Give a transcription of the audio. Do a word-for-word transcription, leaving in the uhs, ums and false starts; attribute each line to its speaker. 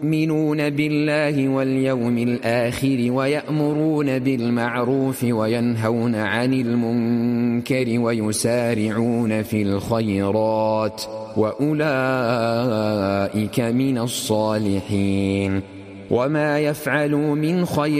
Speaker 1: يؤمنون بالله واليوم الآخر ويأمرون بالمعروف وينهون عن المنكر ويسارعون في الخيرات وأولئك من الصالحين وما يفعلوا من خير